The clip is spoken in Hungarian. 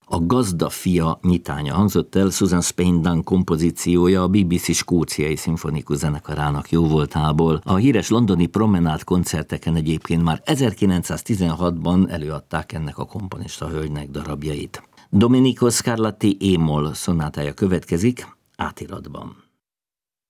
A gazda fia nyitánya hangzott el, Susan Spain-Dunn kompozíciója a BBC skóciai szimfonikus zenekarának jóvoltából. A híres londoni promenád koncerteken egyébként már 1916-ban előadták ennek a komponista hölgynek darabjait. Domenico Scarlatti E-moll szonátája következik átiratban.